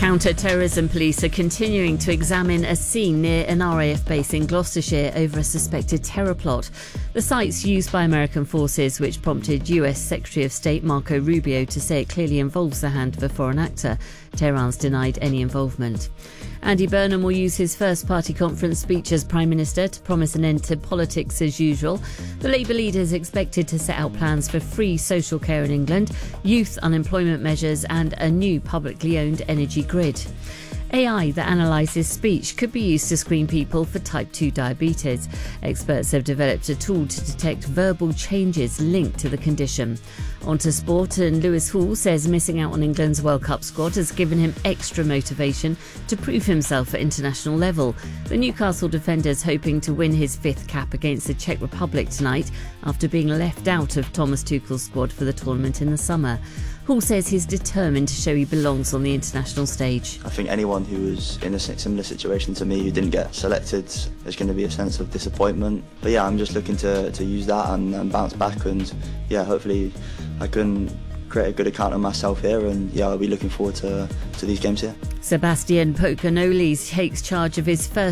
Counter-terrorism police are continuing to examine a scene near an RAF base in Gloucestershire over a suspected terror plot. The site's used by American forces, which prompted US Secretary of State Marco Rubio to say it clearly involves the hand of a foreign actor. Tehran's denied any involvement. Andy Burnham will use his first party conference speech as Prime Minister to promise an end to politics as usual. The Labour leader is expected to set out plans for free social care in England, youth unemployment measures and a new publicly owned energy grid. AI that analyses speech could be used to screen people for type 2 diabetes. Experts have developed a tool to detect verbal changes linked to the condition. On to sport, and Lewis Hall says missing out on England's World Cup squad has given him extra motivation to prove himself at international level. The Newcastle defender's hoping to win his fifth cap against the Czech Republic tonight after being left out of Thomas Tuchel's squad for the tournament in the summer. Hall says he's determined to show he belongs on the international stage. I think anyone who was in a similar situation to me who didn't get selected, there's going to be a sense of disappointment. But yeah, I'm just looking to use that and bounce back, and yeah, hopefully I can create a good account of myself here, and yeah, I'll be looking forward to these games here. Sebastian Pocanoli takes charge of his first